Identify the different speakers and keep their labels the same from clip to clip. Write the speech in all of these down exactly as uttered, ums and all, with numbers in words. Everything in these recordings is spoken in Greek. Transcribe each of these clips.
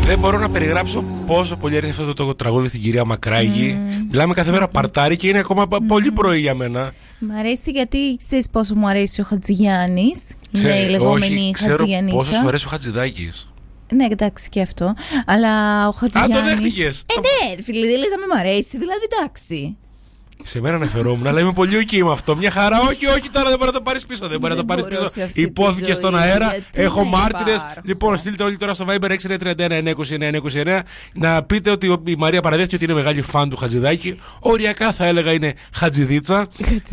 Speaker 1: Δεν μπορώ να περιγράψω πόσο πολύ αρέσει αυτό το, το, το τραγούδι στην κυρία Μακράγη. Mm. Μιλάμε κάθε μέρα παρτάρι και είναι ακόμα mm. πολύ πρωί για μένα.
Speaker 2: Μ' αρέσει γιατί ξέρεις πόσο μου αρέσει ο Χατζηγιάννης.
Speaker 1: Ξέ,
Speaker 2: είναι η λεγόμενη
Speaker 1: Χατζηγιαννίτσα. Ξέρω πόσο σου αρέσει ο Χατζηδάκης.
Speaker 2: Ναι, εντάξει και αυτό. Αλλά ο Χατζηγιάννης.
Speaker 1: Α, το δέχτηκες.
Speaker 2: Ε, ναι, φίλε, δεν λες να μην μ' αρέσει. Δηλαδή, εντάξει.
Speaker 1: Σε μένα αναφερόμουν, αλλά είμαι πολύ ok με αυτό. Μια χαρά, όχι, όχι, τώρα δεν μπορεί να το πάρει πίσω. Δεν μπορεί να το πάρει πίσω. Υπόθηκε στον αέρα. Έχω μάρτυρες. Λοιπόν, στείλτε όλοι τώρα στο Viber έξι τρία ένα ένα είκοσι εννέα είκοσι εννέα να πείτε ότι η Μαρία παραδέχτηκε ότι είναι μεγάλη φαν του Χατζηδάκη. Οριακά θα έλεγα είναι Χατζηδίτσα.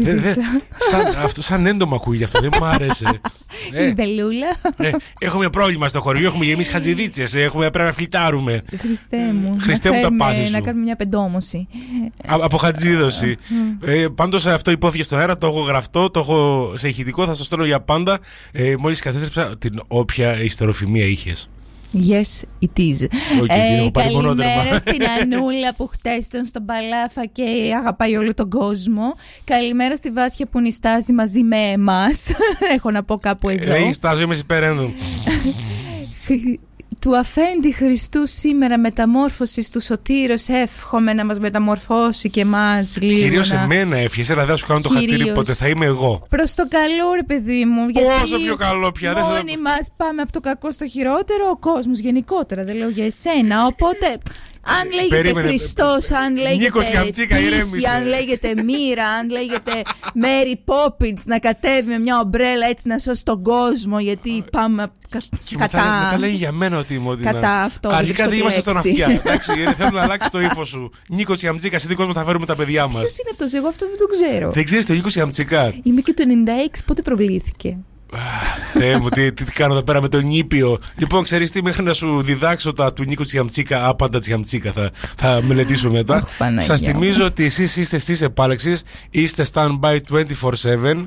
Speaker 1: Σαν έντομα ακούγεται αυτό, δεν μου άρεσε.
Speaker 2: Η μπελούλα.
Speaker 1: Έχουμε πρόβλημα στο χωριό, έχουμε γεμίσει Χατζηδίτσες. Πρέπει να φλιτάρουμε.
Speaker 2: Χριστέ μου.
Speaker 1: Χριστέ μου τα πάθη σου.
Speaker 2: Να κάνουμε μια πεντόμωση.
Speaker 1: Από χατζίδωση. Mm. Ε, πάντως αυτό υπόθηκε στον αέρα, το έχω γραφτό, το έχω σε ηχητικό, θα στο στέλνω για πάντα. Ε, μόλις καθέστρεψα την όποια ιστεροφημία είχες.
Speaker 2: Yes, it is.
Speaker 1: Okay,
Speaker 2: ε, καλημέρα στην Ανούλα που χτες ήταν στον Παλάφα και αγαπάει όλο τον κόσμο. Καλημέρα στη Βάσια που νιστάζει μαζί με εμάς. Έχω να πω κάπου εδώ.
Speaker 1: Ε, νιστάζω, είμαι υπερένδου.
Speaker 2: Του αφέντη Χριστού σήμερα μεταμόρφωσης του Σωτήρος εύχομαι να μας μεταμορφώσει και εμάς λίγο.
Speaker 1: Κυρίως να... εμένα εύχεσαι, αλλά δεν σου κάνω το χατήρι ποτέ, θα είμαι εγώ.
Speaker 2: Προς το καλό ρε παιδί μου.
Speaker 1: Πόσο πιο καλό πια.
Speaker 2: Μόνοι θα... μας πάμε από το κακό στο χειρότερο, ο κόσμος γενικότερα, δεν λέω για εσένα, οπότε... Αν λέγεται
Speaker 1: Περίμενε,
Speaker 2: Χριστός, αν λέγεται
Speaker 1: τύχη,
Speaker 2: αν λέγεται μοίρα, αν λέγεται Mary Poppins να κατέβει με μια ομπρέλα έτσι να σώσει τον κόσμο, γιατί πάμε κα,
Speaker 1: και
Speaker 2: κατά...
Speaker 1: Μετά, μετά λέει για μένα ότι είμαι ότι
Speaker 2: κατά
Speaker 1: να...
Speaker 2: αυτό.
Speaker 1: Αρχικά δεν είμαστε στον αυτιά. Εντάξει, γιατί θέλω να αλλάξει το ύφο σου. Νίκος Ιαμτσίκα, ή κόσμο θα φέρουμε τα παιδιά μας.
Speaker 2: Ποιος είναι αυτός, εγώ αυτό δεν το ξέρω.
Speaker 1: Δεν ξέρεις το Νίκος Ιαμτσίκα?
Speaker 2: Είμαι και το ενενήντα έξι, πότε προβλήθηκε?
Speaker 1: Θεέ μου, τι, τι, τι κάνω εδώ πέρα με τον Νίπιο. Λοιπόν, ξέρεις τι, μέχρι να σου διδάξω τα του Νίκου Τσιαμτσίκα, άπαντα Τσιαμτσίκα θα, θα μελετήσουμε μετά. Σας θυμίζω ότι εσείς είστε στις επάλεξεις, είστε standby είκοσι τέσσερα επτά.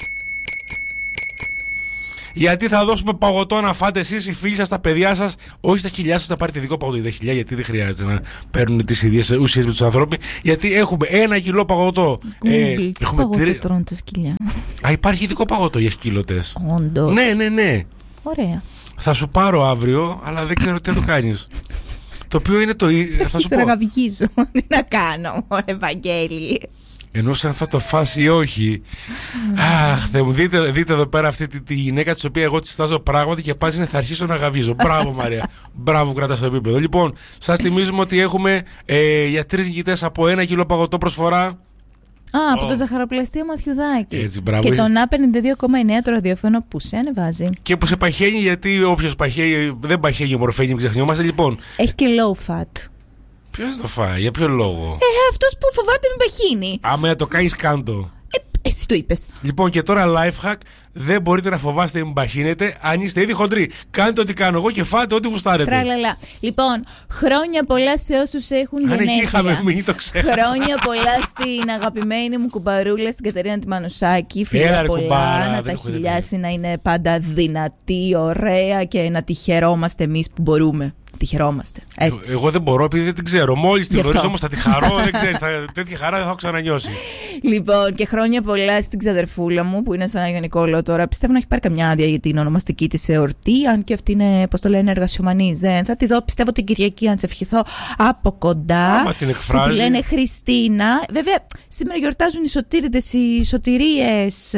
Speaker 1: Γιατί θα δώσουμε παγωτό να φάτε εσείς, οι φίλοι σας, τα παιδιά σας. Όχι στα χιλιά σας, θα πάρετε ειδικό παγωτό. Τα χιλιά, γιατί δεν χρειάζεται να παίρνουν τις ίδιες ουσίες με τους ανθρώπους. Γιατί έχουμε ένα κιλό παγωτό.
Speaker 2: Ε, τι έχουμε παγωτό τρι... τρώνε τα σκυλιά?
Speaker 1: Α, υπάρχει ειδικό παγωτό για σκύλωτες.
Speaker 2: Όντως.
Speaker 1: Ναι, ναι, ναι.
Speaker 2: Ωραία.
Speaker 1: Θα σου πάρω αύριο, αλλά δεν ξέρω τι θα το κάνεις. Το οποίο είναι το ίδιο. Θα σου πω.
Speaker 2: Ραγαβικίζω. Τι να κάνω, μωρέ Βαγγέλη.
Speaker 1: Ενώ σαν θα το φάσει ή όχι. Mm. Αχ, Θεέ μου, δείτε, δείτε εδώ πέρα αυτή τη, τη γυναίκα τη οποία εγώ τη στάζω πράγματι και πάζει να θα αρχίσω να γαβίζω. Μπράβο, Μαρία. Μπράβο, κρατά στο επίπεδο. Λοιπόν, σας θυμίζουμε ότι έχουμε ε, για τρεις νικητές από ένα κιλό παγωτό προσφορά.
Speaker 2: Α, από oh. το Ζαχαροπλαστείο Μαθιουδάκης.
Speaker 1: Έτσι, μπράβο.
Speaker 2: Και τον Α πενήντα δύο κόμμα εννέα το ραδιόφωνο που σε ανεβάζει.
Speaker 1: Και που σε παχαίνει, γιατί όποιος παχαίνει δεν παχαίνει ομορφαίνει, μην ξεχνιόμαστε. Λοιπόν.
Speaker 2: Έχει και low fat.
Speaker 1: Ποιος το φάει, για ποιο λόγο?
Speaker 2: Ε, αυτός που φοβάται μην παχύνει.
Speaker 1: Άμα να το κάνεις, κάντο.
Speaker 2: Ε, εσύ το είπες.
Speaker 1: Λοιπόν, και τώρα life hack. Δεν μπορείτε να φοβάστε μην παχύνετε. Αν είστε ήδη χοντροί, κάντε ό,τι κάνω εγώ και φάτε ό,τι γουστάρετε.
Speaker 2: Τραλαλα. Λοιπόν, χρόνια πολλά σε όσους έχουν γενέθλια.
Speaker 1: Αν είχαμε μείνει, το ξέχασα.
Speaker 2: Χρόνια πολλά στην αγαπημένη μου κουμπαρούλα, στην Κατερίνα τη Μανουσάκη. Φιλιά πολλά, κουμπάρα, να τα χιλιάσει, να είναι πάντα δυνατή, ωραία και να τη χαιρόμαστε εμείς που μπορούμε. Τη χαιρόμαστε. Έτσι.
Speaker 1: Εγώ δεν μπορώ επειδή δεν την ξέρω. Μόλις την γνωρίζω όμως θα τη χαρώ. Δεν ξέρει, θα, τέτοια χαρά δεν θα έχω ξανανιώσει.
Speaker 2: Λοιπόν, και χρόνια πολλά στην ξαδερφούλα μου που είναι στον Άγιο Νικόλαο τώρα. Πιστεύω να έχει πάρει καμιά άδεια για την ονομαστική της εορτή. Αν και αυτή είναι, πώς το λένε, εργασιομανής. Δεν θα τη δω, πιστεύω, την Κυριακή, να της ευχηθώ από κοντά.
Speaker 1: Άμα την εκφράζει.
Speaker 2: Που τη λένε Χριστίνα. Βέβαια, σήμερα γιορτάζουν οι σωτήριδες, οι σωτηρίες,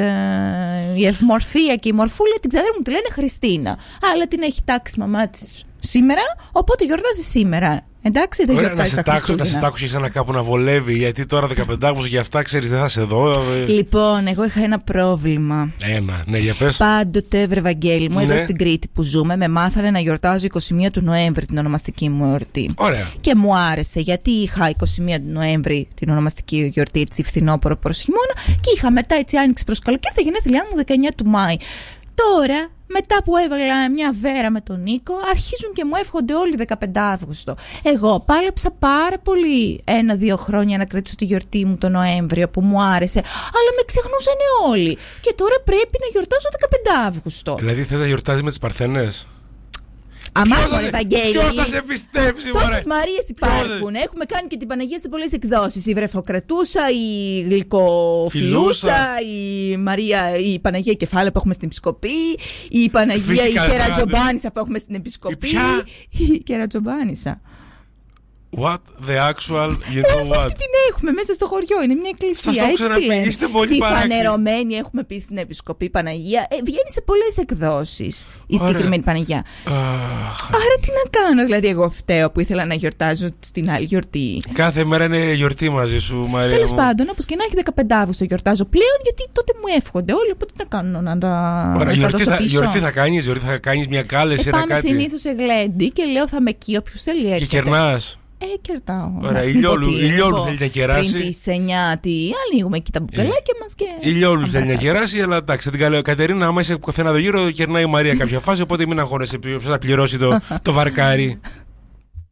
Speaker 2: η ευμορφία και η μορφούλα. Την ξαδέρφη μου τη λένε Χριστίνα. Αλλά την έχει τάξει η μαμά της σήμερα, οπότε γιορτάζει σήμερα. Εντάξει, δεν
Speaker 1: Ωραία,
Speaker 2: γιορτάζει
Speaker 1: να
Speaker 2: τα
Speaker 1: Χριστούγεννα. Να σε τάξω και σαν κάπου να βολεύει, γιατί τώρα δεκαπεντάχρονος για αυτά ξέρεις δεν θα σε δω.
Speaker 2: Λοιπόν, εγώ είχα ένα πρόβλημα.
Speaker 1: Ένα, ναι, για πες.
Speaker 2: Πάντοτε, βρε Βαγγέλη μου,
Speaker 1: ναι.
Speaker 2: εδώ στην Κρήτη που ζούμε, με μάθανε να γιορτάζω εικοστή πρώτη του Νοέμβρη την ονομαστική μου εορτή.
Speaker 1: Ωραία.
Speaker 2: Και μου άρεσε, γιατί είχα εικοστή πρώτη του Νοέμβρη την ονομαστική γιορτή, έτσι φθινόπωρο προς χειμώνα, και είχα μετά έτσι άνοιξη προς καλοκαίρι, τα γενέθλιά μου δεκαεννέα του Μάη. Τώρα, μετά που έβαλα μια βέρα με τον Νίκο, αρχίζουν και μου εύχονται όλοι δεκαπέντε Αύγουστο. Εγώ πάλεψα πάρα πολύ ένα-δύο χρόνια να κρατήσω τη γιορτή μου τον Νοέμβριο που μου άρεσε, αλλά με ξεχνούσαν όλοι. Και τώρα πρέπει να γιορτάζω δεκαπέντε Αύγουστο.
Speaker 1: Δηλαδή θες να γιορτάζεις με τις Παρθένες?
Speaker 2: Αμάρμον, Ευαγγέλη.
Speaker 1: Ποιος θα σε πιστέψει, μωρέ.
Speaker 2: Τόσες Μαρίες υπάρχουν. Ποιος... Έχουμε κάνει και την Παναγία σε πολλές εκδόσεις. Η Βρεφοκρατούσα, η Γλυκοφιλούσα, η Μαρία, η Παναγία Κεφάλαια που έχουμε στην Επισκοπή, η Παναγία Φυσικά, η Κερατζομπάνισσα που έχουμε στην Επισκοπή. Η Κερατζομπάνισσα.
Speaker 1: What the actual, you know what.
Speaker 2: Αυτή την έχουμε μέσα στο χωριό, είναι μια εκκλησία.
Speaker 1: Σας το ξαναπεί, είστε πολύ
Speaker 2: τη
Speaker 1: παράξενοι.
Speaker 2: Τη φανερωμένη έχουμε πει στην Επισκοπή Παναγία. Ε, βγαίνει σε πολλές εκδόσεις η Ωραία. συγκεκριμένη Παναγία. Uh... Άρα τι να κάνω, δηλαδή εγώ φταίω που ήθελα να γιορτάζω στην άλλη γιορτή.
Speaker 1: Κάθε μέρα είναι γιορτή μαζί σου, Μαρία.
Speaker 2: Τέλος πάντων, όπως και να έχει δεκαπέντε Αυγούστου γιορτάζω πλέον, γιατί τότε μου εύχονται όλοι, οπότε τι να κάνω να τα.
Speaker 1: Ωραία, γιορτή, θα, γιορτή θα κάνεις, γιορτή θα κάνεις μια κάλεση,
Speaker 2: ε,
Speaker 1: ένα κάτι.
Speaker 2: Πάμε συνήθως σε γλέντι και λέω θα με εκεί, όποιος θέλει έρχεται.
Speaker 1: Και κερνάς.
Speaker 2: Ε, κερτάω.
Speaker 1: Ωραία, ηλιόλου, ηλιόλου θέλει να κεράσει.
Speaker 2: Πριν τις εννιά, τι, ανοίγουμε εκεί τα μπουκαλάκια μας και.
Speaker 1: Ηλιόλου θέλει να κεράσει, αλλά εντάξει, την καλέ Κατερίνα, άμα είσαι καθένα το γύρο, κερνάει η Μαρία κάποια φάση, οπότε μην αγχώνεσαι, ποιος θα πληρώσει το, το βαρκάρι.